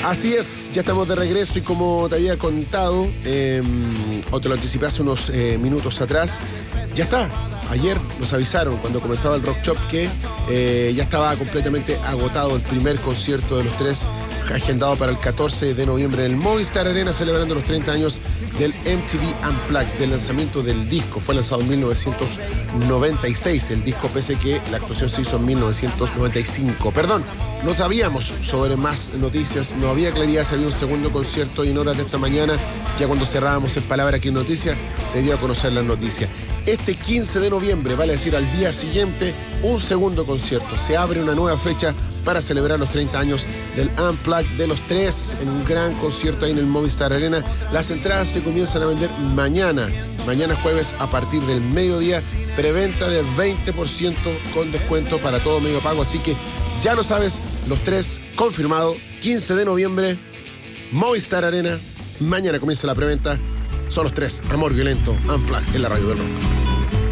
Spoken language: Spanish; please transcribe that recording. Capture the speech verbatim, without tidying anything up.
Así es, ya estamos de regreso y como te había contado, eh, o te lo anticipé hace unos eh, minutos atrás, ya está. Ayer nos avisaron cuando comenzaba el Rock Shop que eh, ya estaba completamente agotado el primer concierto de los tres, agendado para el catorce de noviembre en el Movistar Arena, celebrando los treinta años del M T V Unplugged, del lanzamiento del disco. Fue lanzado en mil novecientos noventa y seis, el disco, pese que la actuación se hizo en mil novecientos noventa y cinco. Perdón, no sabíamos sobre más noticias, no había claridad si había un segundo concierto, y en horas de esta mañana, ya cuando cerrábamos el Palabra Aquí en Noticias, se dio a conocer la noticia. Este quince de noviembre, vale decir al día siguiente, un segundo concierto. Se abre una nueva fecha para celebrar los treinta años del Unplugged de los tres, en un gran concierto ahí en el Movistar Arena. Las entradas se comienzan a vender mañana, mañana jueves a partir del mediodía. Preventa de veinte por ciento con descuento para todo medio pago. Así que ya lo sabes, los tres confirmado, quince de noviembre, Movistar Arena. Mañana comienza la preventa. Son los tres, Amor Violento, Unplugged en la radio del rock.